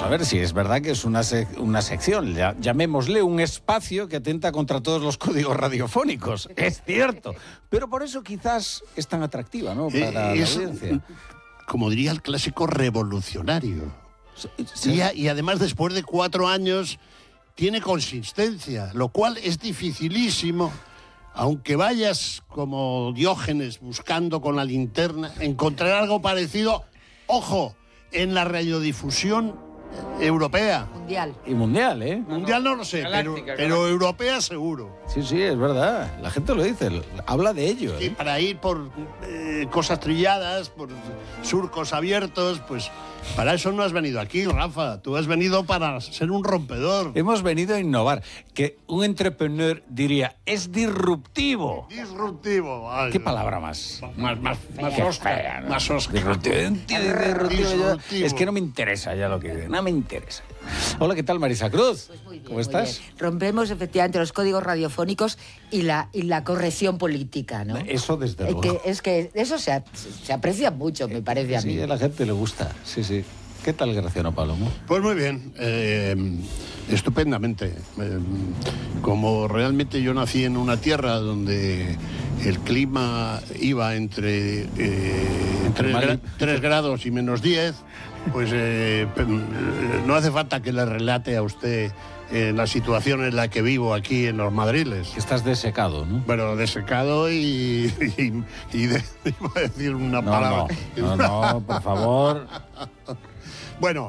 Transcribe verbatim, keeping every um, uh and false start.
ver, si es verdad que es una, sec una sección, ya, llamémosle un espacio que atenta contra todos los códigos radiofónicos, es cierto, pero por eso quizás es tan atractiva, ¿no?, para eh, la es, audiencia. Como diría el clásico, revolucionario. Sí. Y, a, y además, después de cuatro años, tiene consistencia, lo cual es dificilísimo. Aunque vayas como Diógenes buscando con la linterna, encontrar algo parecido, ojo, en la radiodifusión europea. Mundial. Y mundial, ¿eh? Mundial no lo sé, pero, pero europea seguro. Sí, sí, es verdad. La gente lo dice, habla de ello. ¿eh? Y para ir por eh, cosas trilladas, por surcos abiertos, pues para eso no has venido aquí, Rafa. Tú has venido para ser un rompedor. Hemos venido a innovar. Que un entrepreneur diría, es disruptivo. Disruptivo. Ay, ¿Qué palabra más? Más, más, más Qué osca, fea, ¿no? más osca. Disruptivo. Un tío disruptivo, yo- Disruptivo. Es que no me interesa ya lo que... No me interesa. Hola, ¿qué tal, Marisa Cruz? Pues muy bien, ¿Cómo muy estás? bien. Rompemos efectivamente los códigos radiofónicos y la, y la corrección política, ¿no? Eso desde Eh, luego. que, es que eso se, ap- se aprecia mucho, me parece a mí. Sí, a la gente le gusta. Sí, sí. ¿Qué tal, Graciano Palomo? Pues muy bien, eh, estupendamente. Eh, como realmente yo nací en una tierra donde el clima iba entre, eh, tres, gra- tres grados y menos diez, pues eh, pe- no hace falta que le relate a usted eh, la situación en la que vivo aquí en los Madriles. Que estás desecado, ¿no? Bueno, desecado y, y, y de- iba a decir una No, palabra. no, no, no, por favor. Bueno,